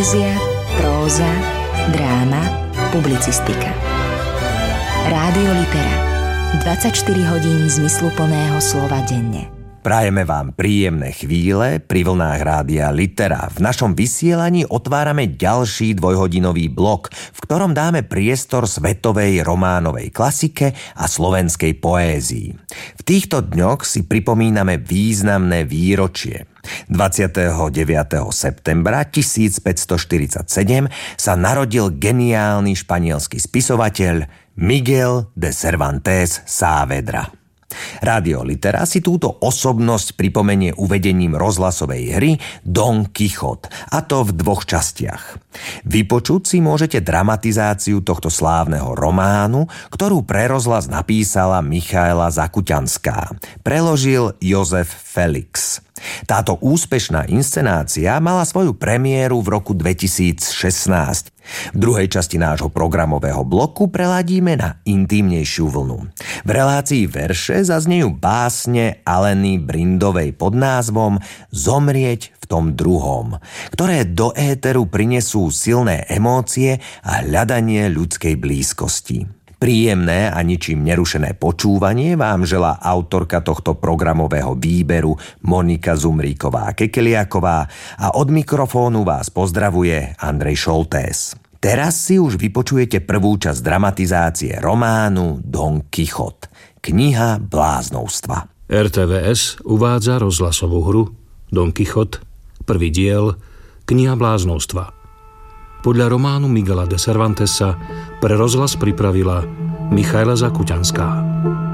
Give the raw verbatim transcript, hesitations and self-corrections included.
Poézia, próza, dráma, publicistika. Rádio Litera. dvadsaťštyri hodín zmysluplného slova denne. Prajeme vám príjemné chvíle pri vlnách Rádia Litera. V našom vysielaní otvárame ďalší dvojhodinový blok, v ktorom dáme priestor svetovej románovej klasike a slovenskej poézii. V týchto dňoch si pripomíname významné výročie. dvadsiateho deviateho septembra tisícpäťstoštyridsaťsedem sa narodil geniálny španielský spisovateľ Miguel de Cervantes Saavedra. Rádio Litera si túto osobnosť pripomenie uvedením rozhlasovej hry Don Quijote, a to v dvoch častiach. Vypočuť si môžete dramatizáciu tohto slávneho románu, ktorú pre rozhlas napísala Michaela Zakuťanská. Preložil Jozef Felix. Táto úspešná inscenácia mala svoju premiéru v roku dvetisícšestnásť. V druhej časti nášho programového bloku preladíme na intímnejšiu vlnu. V relácii verše zaznejú básne Aleny Brindovej pod názvom Zomrieť v tom druhom, ktoré do éteru prinesú silné emócie a hľadanie ľudskej blízkosti. Príjemné a ničím nerušené počúvanie vám želá autorka tohto programového výberu Monika Zumríková-Kekeliaková a od mikrofónu vás pozdravuje Andrej Šoltés. Teraz si už vypočujete prvú časť dramatizácie románu Don Quijote, kniha bláznovstva. er té vé es uvádza rozhlasovú hru Don Quijote, prvý diel, kniha bláznovstva. Podľa románu Miguela de Cervantesa pre rozhlas pripravila Michaela Zakuťanská.